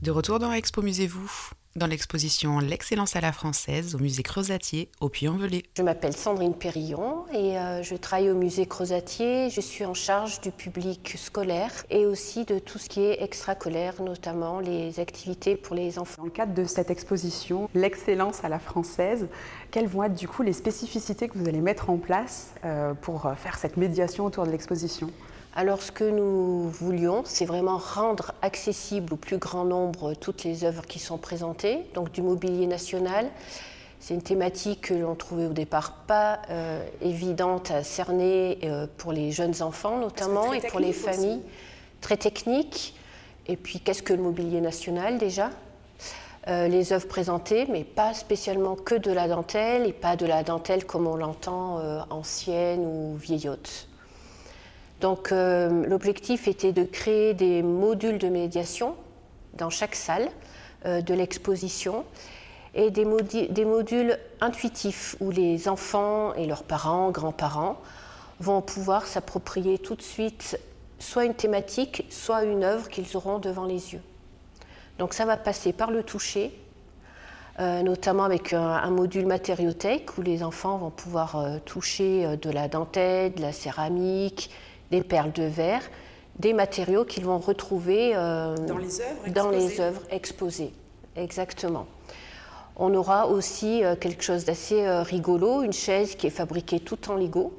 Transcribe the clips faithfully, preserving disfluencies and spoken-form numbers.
De retour dans Expo Musez-vous, dans l'exposition L'excellence à la française au musée Crozatier au Puy-en-Velay. Je m'appelle Sandrine Périllon et euh, je travaille au musée Crozatier. Je suis en charge du public scolaire et aussi de tout ce qui est extrascolaire, notamment les activités pour les enfants. Dans le cadre de cette exposition L'excellence à la française, quelles vont être du coup les spécificités que vous allez mettre en place euh, pour faire cette médiation autour de l'exposition ? Alors ce que nous voulions, c'est vraiment rendre accessible au plus grand nombre toutes les œuvres qui sont présentées, donc du mobilier national. C'est une thématique que l'on trouvait au départ pas euh, évidente à cerner euh, pour les jeunes enfants notamment et pour les familles. Aussi. Très technique. Et puis qu'est-ce que le mobilier national déjà ? euh, Les œuvres présentées, mais pas spécialement que de la dentelle et pas de la dentelle comme on l'entend euh, ancienne ou vieillotte. Donc euh, l'objectif était de créer des modules de médiation dans chaque salle euh, de l'exposition et des, modi- des modules intuitifs où les enfants et leurs parents, grands-parents vont pouvoir s'approprier tout de suite soit une thématique, soit une œuvre qu'ils auront devant les yeux. Donc ça va passer par le toucher, euh, notamment avec un, un module matériothèque où les enfants vont pouvoir euh, toucher euh, de la dentelle, de la céramique, des perles de verre, des matériaux qu'ils vont retrouver euh, dans les œuvres dans exposées. les œuvres exposées. Exactement. On aura aussi euh, quelque chose d'assez euh, rigolo, une chaise qui est fabriquée tout en Lego.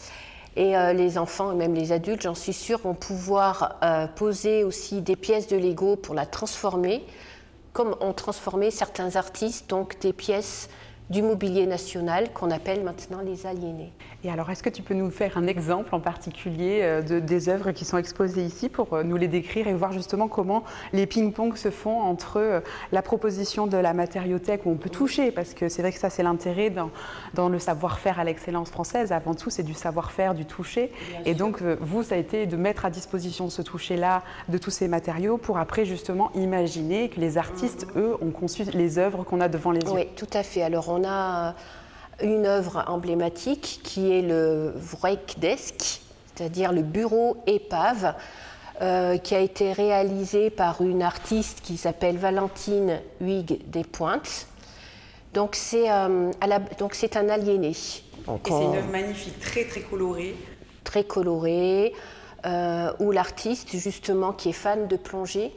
Et euh, les enfants, et même les adultes, j'en suis sûre, vont pouvoir euh, poser aussi des pièces de Lego pour la transformer, comme ont transformé certains artistes, donc des pièces du mobilier national qu'on appelle maintenant les aliénés. Et alors, est-ce que tu peux nous faire un exemple en particulier de, des œuvres qui sont exposées ici pour nous les décrire et voir justement comment les ping-pong se font entre la proposition de la matériothèque où on peut toucher, parce que c'est vrai que ça c'est l'intérêt dans, dans le savoir-faire à l'excellence française. Avant tout, c'est du savoir-faire, du toucher. Bien et sûr. Donc, vous, ça a été de mettre à disposition ce toucher-là de tous ces matériaux pour après justement imaginer que les artistes, mmh. eux, ont conçu les œuvres qu'on a devant les yeux. Oui, tout à fait. Alors, on a une œuvre emblématique qui est le Werkdesk, c'est-à-dire le bureau épave, euh, qui a été réalisé par une artiste qui s'appelle Valentine Huyghe Despointes. Donc c'est, euh, à la, donc c'est un aliéné. Donc Et on, c'est une œuvre magnifique, très très colorée. Très colorée, euh, où l'artiste justement qui est fan de plongée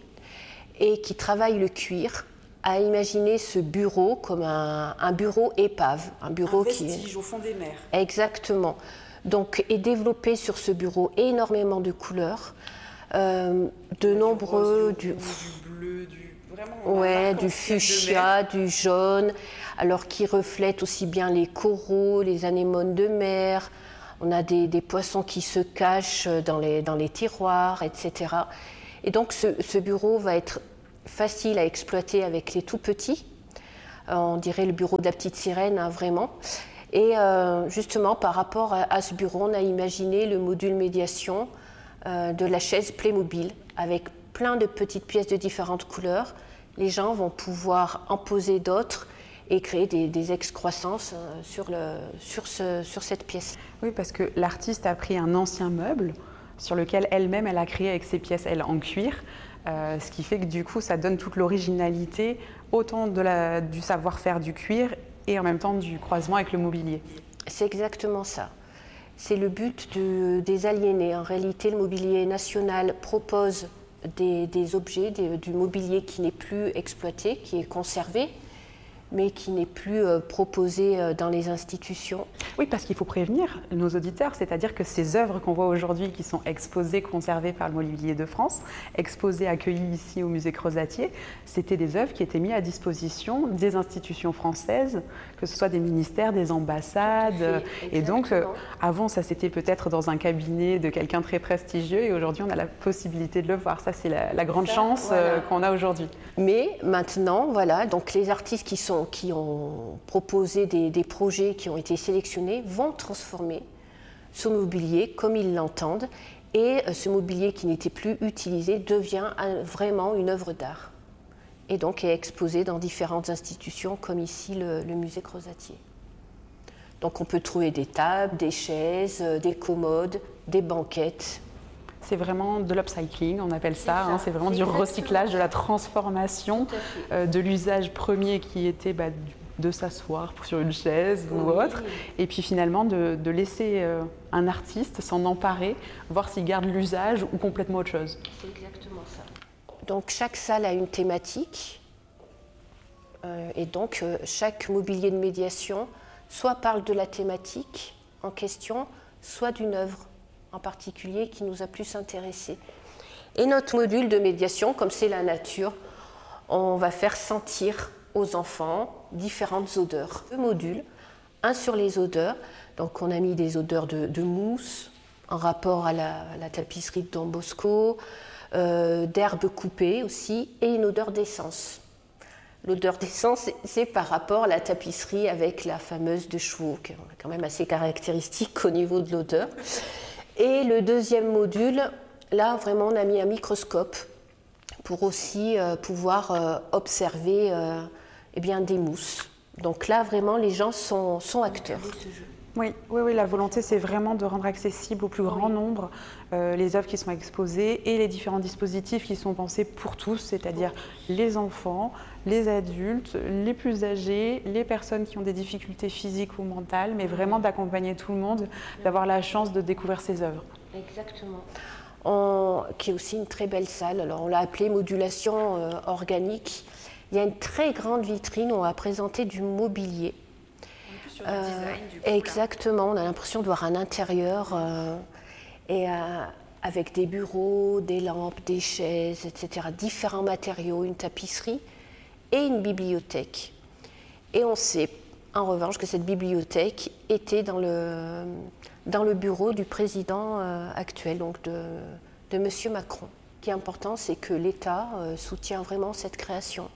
et qui travaille le cuir, à imaginer ce bureau comme un, un bureau épave. Un bureau un vestige qui est... au fond des mers. Exactement. Donc, et développé sur ce bureau énormément de couleurs, euh, de du nombreux... Rose, du, du, du bleu, du... Vraiment, ouais, du fuchsia, du jaune, alors qui reflète aussi bien les coraux, les anémones de mer. On a des, des poissons qui se cachent dans les, dans les tiroirs, et cetera. Et donc, ce, ce bureau va être facile à exploiter avec les tout petits. Euh, on dirait le bureau de la petite sirène, hein, vraiment. Et euh, justement, par rapport à, à ce bureau, on a imaginé le module médiation euh, de la chaise Playmobil, avec plein de petites pièces de différentes couleurs. Les gens vont pouvoir en poser d'autres et créer des, des excroissances euh, sur, le, sur, ce, sur cette pièce. Oui, parce que l'artiste a pris un ancien meuble sur lequel elle-même, elle a créé avec ses pièces, elle, en cuir. Euh, ce qui fait que du coup, ça donne toute l'originalité, autant de la, du savoir-faire du cuir et en même temps du croisement avec le mobilier. C'est exactement ça. C'est le but de, des aliénés. En réalité, le mobilier national propose des, des objets, des, du mobilier qui n'est plus exploité, qui est conservé, mais qui n'est plus euh, proposé euh, dans les institutions. Oui, parce qu'il faut prévenir nos auditeurs, c'est-à-dire que ces œuvres qu'on voit aujourd'hui, qui sont exposées, conservées par le Mobilier de France, exposées, accueillies ici au musée Crozatier, c'était des œuvres qui étaient mises à disposition des institutions françaises, que ce soit des ministères, des ambassades. Et donc, euh, avant, ça c'était peut-être dans un cabinet de quelqu'un très prestigieux, et aujourd'hui, on a la possibilité de le voir. Ça, c'est la, la grande ça, chance voilà. euh, qu'on a aujourd'hui. Mais maintenant, voilà, donc les artistes qui sont qui ont proposé des, des projets qui ont été sélectionnés vont transformer ce mobilier comme ils l'entendent et ce mobilier qui n'était plus utilisé devient un, vraiment une œuvre d'art et donc est exposé dans différentes institutions comme ici le, le musée Crozatier. Donc on peut trouver des tables, des chaises, des commodes, des banquettes. c'est vraiment de l'upcycling, on appelle ça. C'est, hein, c'est vraiment du recyclage, de la transformation euh, de l'usage premier qui était bah, de s'asseoir sur une chaise ou oui. autre. Et puis finalement de, de laisser euh, un artiste s'en emparer, voir s'il garde l'usage ou complètement autre chose. C'est exactement ça. Donc chaque salle a une thématique. Euh, et donc euh, chaque mobilier de médiation soit parle de la thématique en question, soit d'une œuvre en particulier qui nous a plus intéressés. Et notre module de médiation, comme c'est la nature, on va faire sentir aux enfants différentes odeurs. Deux modules, un sur les odeurs, donc on a mis des odeurs de, de mousse en rapport à la, à la tapisserie de Don Bosco, euh, d'herbes coupées aussi, et une odeur d'essence. L'odeur d'essence, c'est par rapport à la tapisserie avec la fameuse de chevaux, qui est quand même assez caractéristique au niveau de l'odeur. Et le deuxième module, là vraiment on a mis un microscope pour aussi euh, pouvoir euh, observer euh, eh bien, des mousses. Donc là vraiment les gens sont, sont acteurs. Oui, oui, oui, la volonté c'est vraiment de rendre accessible au plus grand oui. nombre euh, les œuvres qui sont exposées et les différents dispositifs qui sont pensés pour tous, c'est-à-dire les enfants, les adultes, les plus âgés, les personnes qui ont des difficultés physiques ou mentales, mais vraiment d'accompagner tout le monde, d'avoir la chance de découvrir ces œuvres. Exactement. On, qui est aussi une très belle salle, alors on l'a appelée modulation euh, organique. Il y a une très grande vitrine où on va présenter du mobilier. Sur le euh, design, du coup, exactement, là. On a l'impression de voir un intérieur euh, et, euh, avec des bureaux, des lampes, des chaises, et cetera. Différents matériaux, une tapisserie et une bibliothèque. Et on sait en revanche que cette bibliothèque était dans le, dans le bureau du président euh, actuel, donc de, de M. Macron. Ce qui est important, c'est que l'État euh, soutient vraiment cette création.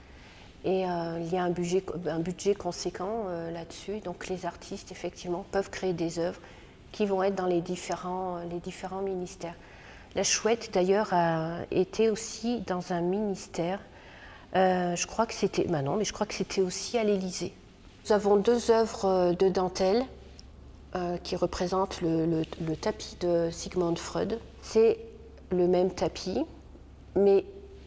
Et euh, il y a un budget, un budget conséquent euh, là-dessus. Donc les artistes, effectivement, peuvent créer des œuvres qui vont être dans les différents, les différents ministères. La Chouette, d'ailleurs, a été aussi dans un ministère. Euh, je crois que c'était... Ben non, mais je crois que c'était aussi à l'Élysée. Nous avons deux œuvres de dentelle euh, qui représentent le, le, le tapis de Sigmund Freud. C'est le même tapis, mais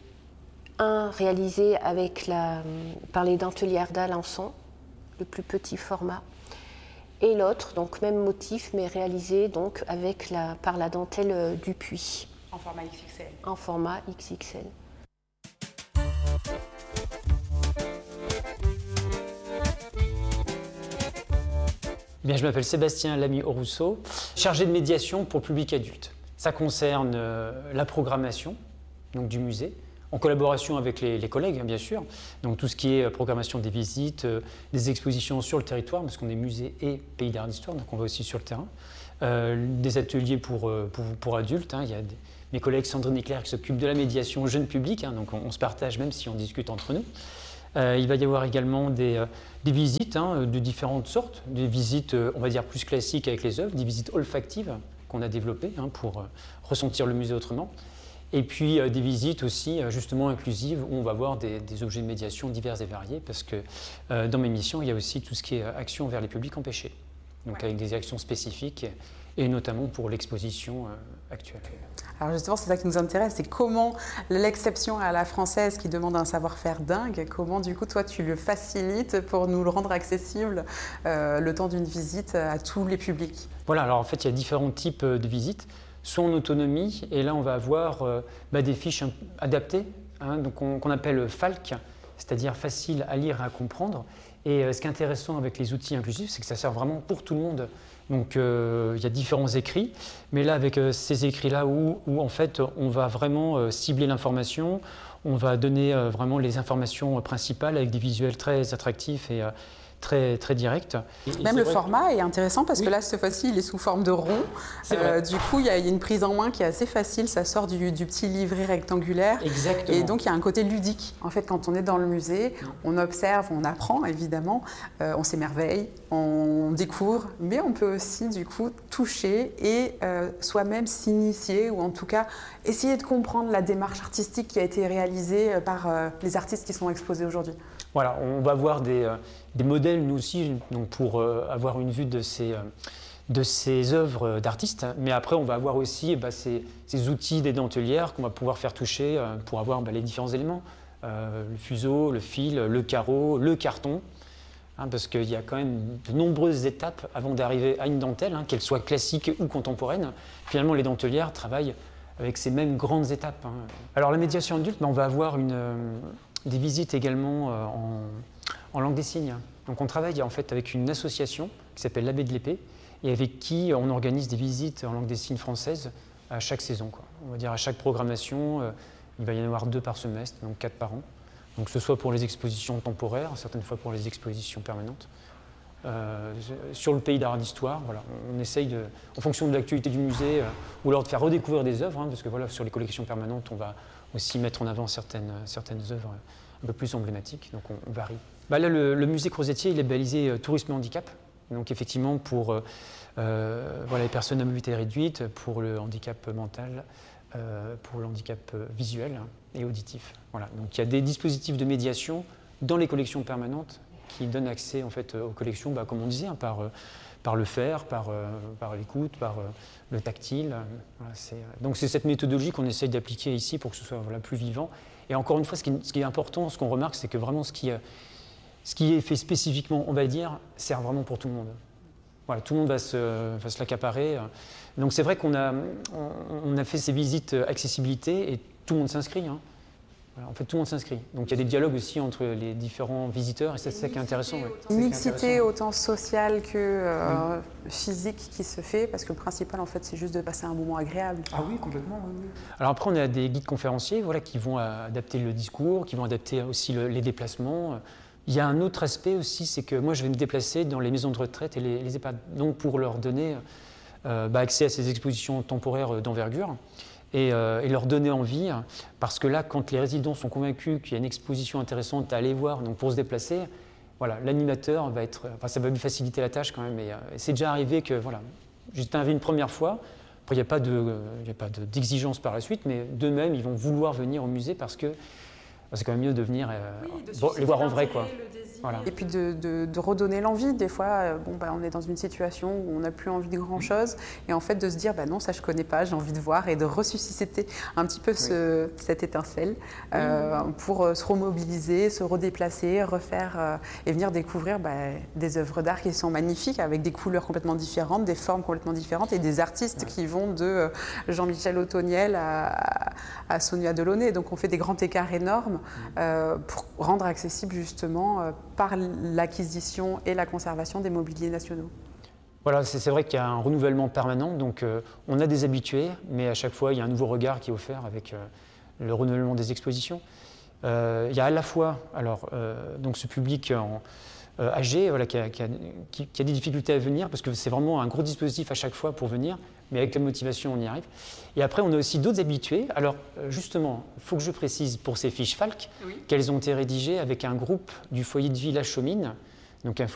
un réalisé avec la, par les dentelières d'Alençon, le plus petit format, et l'autre, donc même motif, mais réalisé donc avec la, par la dentelle Dupuis. En format X X L. En format X X L. Bien, je m'appelle Sébastien Lamy-Aurousseau, chargé de médiation pour public adulte. Ça concerne euh, la programmation donc, du musée, en collaboration avec les, les collègues, bien sûr. Donc tout ce qui est programmation des visites, euh, des expositions sur le territoire, parce qu'on est musée et pays d'art d'histoire, donc on va aussi sur le terrain. Euh, des ateliers pour, pour, pour adultes. Hein. Il y a des, mes collègues Sandrine et Claire qui s'occupent de la médiation jeune public, hein, donc on, on se partage même si on discute entre nous. Euh, il va y avoir également des, euh, des visites hein, de différentes sortes, des visites, euh, on va dire, plus classiques avec les œuvres, des visites olfactives qu'on a développées hein, pour euh, ressentir le musée autrement. Et puis euh, des visites aussi euh, justement inclusives où on va voir des, des objets de médiation divers et variés parce que euh, dans mes missions, il y a aussi tout ce qui est euh, action vers les publics empêchés, donc ouais. avec des actions spécifiques et notamment pour l'exposition euh, actuelle. Alors justement, c'est ça qui nous intéresse, c'est comment l'exception à la française qui demande un savoir-faire dingue, comment du coup toi tu le facilites pour nous le rendre accessible euh, le temps d'une visite à tous les publics. Voilà, alors en fait il y a différents types de visites, soit en autonomie, et là on va avoir euh, bah, des fiches adaptées, hein, donc on, qu'on appelle F A L C, c'est-à-dire facile à lire et à comprendre. Et euh, ce qui est intéressant avec les outils inclusifs, c'est que ça sert vraiment pour tout le monde. Donc euh, il y a différents écrits, mais là avec euh, ces écrits-là où, où en fait on va vraiment euh, cibler l'information, on va donner euh, vraiment les informations euh, principales avec des visuels très attractifs et euh, très, très directs. Et, Même et le vrai... format est intéressant parce oui. que là cette fois-ci il est sous forme de rond. Euh, du coup il y, y a une prise en main qui est assez facile, ça sort du, du petit livret rectangulaire. Exactement. Et donc il y a un côté ludique. En fait quand on est dans le musée, on observe, on apprend évidemment, euh, on s'émerveille, on découvre, mais on peut aussi du coup toucher et euh, soi-même s'initier ou en tout cas essayer de comprendre la démarche artistique qui a été réalisée par euh, les artistes qui sont exposés aujourd'hui. Voilà, on va voir des, euh, des modèles nous aussi donc pour euh, avoir une vue de ces, euh, de ces œuvres d'artistes, mais après on va avoir aussi bah, ces, ces outils des dentelières qu'on va pouvoir faire toucher euh, pour avoir bah, les différents éléments, euh, le fuseau, le fil, le carreau, le carton, hein, parce qu'il y a quand même de nombreuses étapes avant d'arriver à une dentelle, hein, qu'elle soit classique ou contemporaine. Finalement les dentelières travaillent avec ces mêmes grandes étapes. Hein. Alors la médiation adulte, bah, on va avoir une, euh, des visites également euh, en, en langue des signes. Donc on travaille en fait avec une association qui s'appelle l'Abbé de l'Épée, et avec qui on organise des visites en langue des signes française à chaque saison, quoi. On va dire à chaque programmation, euh, il va y en avoir deux par semestre, donc quatre par an. Donc que ce soit pour les expositions temporaires, certaines fois pour les expositions permanentes. Euh, sur le pays d'art et d'histoire, voilà, on essaye, de, en fonction de l'actualité du musée, euh, ou alors de faire redécouvrir des œuvres, hein, parce que voilà, sur les collections permanentes, on va aussi mettre en avant certaines, certaines œuvres un peu plus emblématiques, donc on, on varie. Bah là, le, le musée Crozetier, il est balisé euh, tourisme et handicap. Donc effectivement, pour euh, voilà, les personnes à mobilité réduite, pour le handicap mental, euh, pour le handicap visuel et auditif. Voilà. Donc il y a des dispositifs de médiation dans les collections permanentes qui donnent accès en fait, aux collections, bah, comme on disait, hein, par, par le faire, par, par l'écoute, par le tactile. Voilà, c'est, donc c'est cette méthodologie qu'on essaye d'appliquer ici pour que ce soit voilà, plus vivant. Et encore une fois, ce qui, ce qui est important, ce qu'on remarque, c'est que vraiment ce qui... Ce qui est fait spécifiquement, on va dire, sert vraiment pour tout le monde. Voilà, tout le monde va se, va se l'accaparer. Donc c'est vrai qu'on a, on, on a fait ces visites accessibilité et tout le monde s'inscrit. Hein. Voilà, en fait, tout le monde s'inscrit. Donc il y a des dialogues aussi entre les différents visiteurs et c'est ça qui est intéressant. Ouais. Une mixité autant sociale que euh, oui. physique qui se fait, parce que le principal, en fait, c'est juste de passer un moment agréable. Ah oui, complètement. Oui, oui. Alors après, on a des guides conférenciers voilà, qui vont adapter le discours, qui vont adapter aussi le, les déplacements. Il y a un autre aspect aussi, c'est que moi je vais me déplacer dans les maisons de retraite et les, les EHPAD, donc pour leur donner euh, bah, accès à ces expositions temporaires d'envergure et, euh, et leur donner envie, parce que là, quand les résidents sont convaincus qu'il y a une exposition intéressante à aller voir, donc pour se déplacer, voilà, l'animateur va être, enfin ça va lui faciliter la tâche quand même, et, euh, c'est déjà arrivé que voilà, j'étais invité une première fois, après il n'y a pas de, il n'y a pas de, d'exigence par la suite, mais d'eux-mêmes ils vont vouloir venir au musée parce que c'est quand même mieux de venir euh, oui, de bon, les voir en vrai, quoi. Voilà. Et puis de, de, de redonner l'envie. Des fois, euh, bon, bah, on est dans une situation où on n'a plus envie de grand-chose. Et en fait, de se dire, bah, non, ça, je ne connais pas, j'ai envie de voir. Et de ressusciter un petit peu ce, oui. cette étincelle euh, oui. pour euh, se remobiliser, se redéplacer, refaire euh, et venir découvrir bah, des œuvres d'art qui sont magnifiques, avec des couleurs complètement différentes, des formes complètement différentes et des artistes oui. qui vont de euh, Jean-Michel Ottoniel à, à Sonia Delaunay. Donc, on fait des grands écarts énormes euh, pour rendre accessible justement euh, par l'acquisition et la conservation des mobiliers nationaux. Voilà, c'est, c'est vrai qu'il y a un renouvellement permanent, donc euh, on a des habitués, mais à chaque fois il y a un nouveau regard qui est offert avec euh, le renouvellement des expositions. Euh, il y a à la fois alors, euh, donc ce public en, euh, âgé voilà, qui, a, qui, a, qui, qui a des difficultés à venir, parce que c'est vraiment un gros dispositif à chaque fois pour venir, mais avec la motivation on y arrive. Et après on a aussi d'autres habitués. Alors justement, il faut que je précise pour ces fiches Falck oui. qu'elles ont été rédigées avec un groupe du foyer de vie La Chaumine, donc un